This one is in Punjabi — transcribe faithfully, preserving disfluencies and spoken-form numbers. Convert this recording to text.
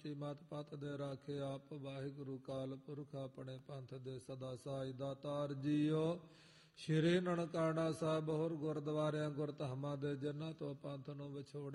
ਜੀ ਮਤ ਪਤ ਦੇ ਰਾਖੇ ਆਪ ਵਾਹਿਗੁਰੂ ਕਾਲ ਪੁਰਖ ਆਪਣੇ ਪੰਥ ਦੇ ਸਦਾ ਸਾਈ ਦਾਤਾਰ ਜੀਓ। ਸ਼੍ਰੀ ਨਨਕਾਣਾ ਸਾਹਿਬ ਹੋਰ ਗੁਰਦੁਆਰਿਆਂ ਗੁਰਧਾਮਾਂ ਦੇ ਜਿਨ੍ਹਾਂ ਤੋਂ ਪੰਥ ਨੂੰ ਵਿਛੋੜਿਆ